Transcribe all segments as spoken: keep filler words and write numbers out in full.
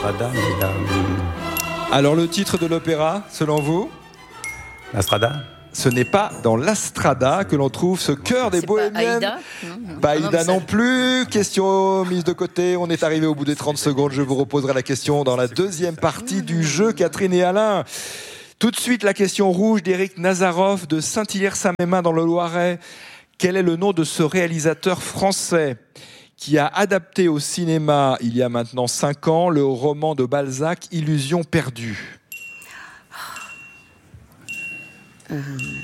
Strada, mais là, Alors le titre de l'opéra, selon vous? la Strada. Ce n'est pas dans La Strada que l'on trouve ce cœur des C'est pas bohémiennes. Aïda non, Pas Ah non, Aïda mais ça- non plus. Question mise de côté. On est arrivé au bout des trente secondes. Je vous reposerai la question dans la deuxième partie du jeu, Catherine et Alain. Tout de suite, la question rouge d'Éric Nazarov de Saint-Hilaire-Saint-Mémin dans le Loiret. Quel est le nom de ce réalisateur français qui a adapté au cinéma, il y a maintenant cinq ans, le roman de Balzac, Illusion perdue? Euh...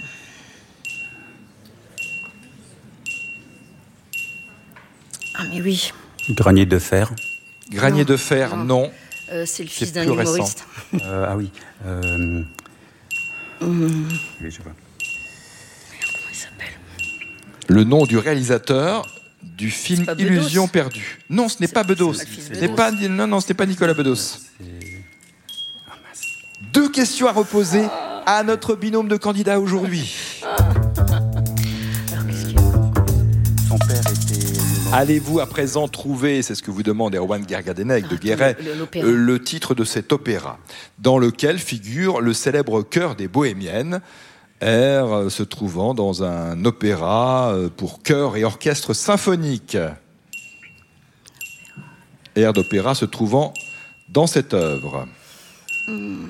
Ah mais oui. Granier de fer. Granier Non, de fer, non. non. Euh, c'est le fils C'est d'un plus récent. humoriste. Euh, ah oui. Euh... Hum, oui, je vois. Comment il s'appelle? Le nom du réalisateur du film pas Bedos? Illusion perdue. Non, ce n'est C'est- pas Bedos. c'est pas le fils Ce de n'est Bedos. pas, non, non, ce n'est pas Nicolas Bedos. C'est- Ah, mince. Deux questions à reposer à notre binôme de candidats aujourd'hui. Alors qu'est-ce qu'il y a? Son père était. Allez-vous à présent trouver, c'est ce que vous demande Erwan Gergadenec de Guéret, Le- le- l'opéra. euh, le titre de cet opéra, dans lequel figure le célèbre chœur des Bohémiennes, air euh, se trouvant dans un opéra euh, pour chœur et orchestre symphonique. Air d'opéra se trouvant dans cette œuvre. Hum,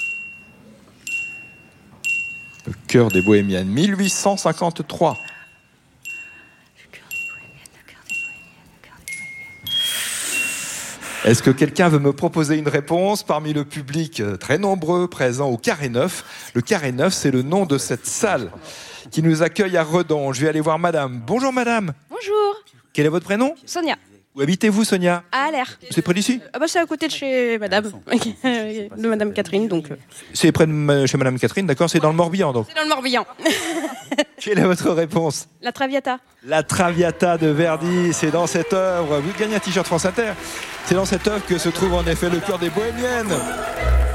Le chœur des Bohémiennes, mille huit cent cinquante-trois. le cœur des Bohémiennes, le cœur des Bohémiennes, le cœur des Bohémiennes. Est-ce que quelqu'un veut me proposer une réponse parmi le public euh, très nombreux présent au Carré Neuf? Le Carré Neuf, c'est le nom de cette salle qui nous accueille à Redon. Je vais aller voir madame. Bonjour madame. Bonjour, Quel est votre prénom? Sonia. Où habitez-vous, Sonia? À Aller. C'est près d'ici? Ah bah c'est à côté de chez madame, de madame Catherine, donc. euh, C'est près de ma- chez madame Catherine, d'accord? C'est dans le Morbihan, donc. C'est dans le Morbihan. Quelle est votre réponse? La Traviata. La Traviata de Verdi, c'est dans cette œuvre. Vous gagnez un t-shirt France Inter. C'est dans cette œuvre que se trouve en effet le cœur des Bohémiennes.